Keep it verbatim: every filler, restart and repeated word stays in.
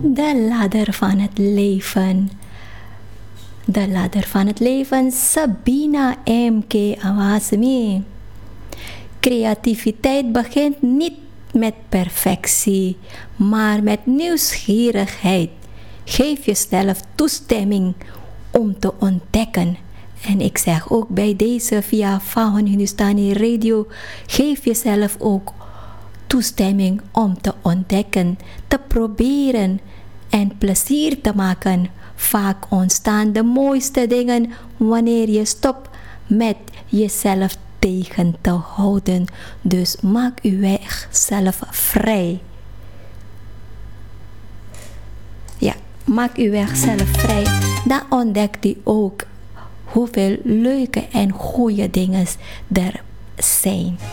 De ladder van het leven. De ladder van het leven, Sabina M K Awasemi. Creativiteit begint niet met perfectie, maar met nieuwsgierigheid. Geef jezelf toestemming om te ontdekken. En ik zeg ook bij deze via Fahan Hindustani Radio, geef jezelf ook toestemming om te ontdekken, te proberen en plezier te maken. Vaak ontstaan de mooiste dingen wanneer je stopt met jezelf tegen te houden. Dus maak uw weg zelf vrij. Ja, maak uw weg zelf vrij. Dan ontdekt u ook hoeveel leuke en goede dingen er zijn.